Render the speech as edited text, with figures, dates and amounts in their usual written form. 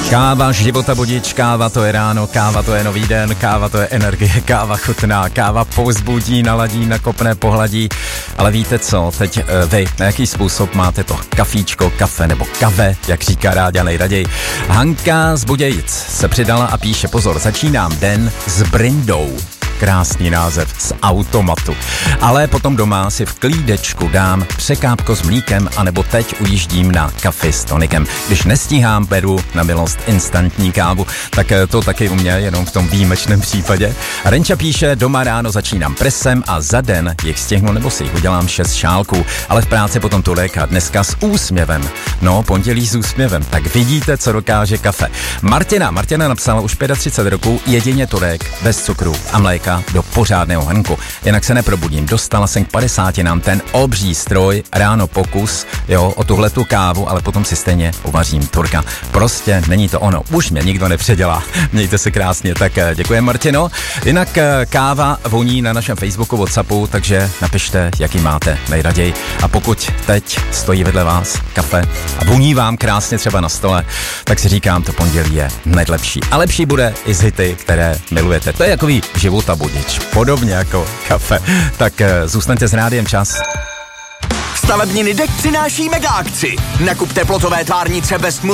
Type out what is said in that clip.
Káva, života budič, káva to je ráno, káva to je nový den, káva to je energie, káva chutná, káva povzbudí, naladí, nakopne, pohladí. Ale víte co, teď vy, na jaký způsob máte to kafíčko, kafe nebo kave, jak říká Ráďa nejraději. Hanka z Budějic se přidala a píše, pozor, začínám den s brindou. Krásný název, z automatu. Ale potom doma si v klídečku dám překápko s mlíkem, anebo teď ujíždím na kafe s tonikem. Když nestíhám, beru na milost instantní kávu, tak to taky u mě, jenom v tom výjimečném případě. Renča píše, doma ráno začínám presem a za den jich stihnu, nebo si jich udělám 6 šálků, ale v práci potom tolik a dneska s úsměvem. No, pondělí s úsměvem, tak vidíte, co dokáže kafe. Martina napsala už 35 roků, jedině turek, bez cukru a mléka do pořádného hrnku. Jinak se neprobudím. Dostala jsem k 50 nám ten obří stroj, ráno pokus, jo, o tuhletu kávu, ale potom si stejně uvařím turka. Prostě není to ono. Už mě nikdo nepředělá. Mějte se krásně. Tak děkuji, Martino. Jinak káva voní na našem Facebooku, WhatsAppu, takže napište, jaký máte nejraději. A pokud teď stojí vedle vás kafe a voní vám krásně třeba na stole, tak si říkám, to pondělí je nejlepší. A lepší bude i z hity, které milujete. To je takový života budič, podobně jako kafe. Tak zůstaňte s Rádiem Čas. Stavebniny Deck přináší mega akci. Nakup teplotové tvárnice bez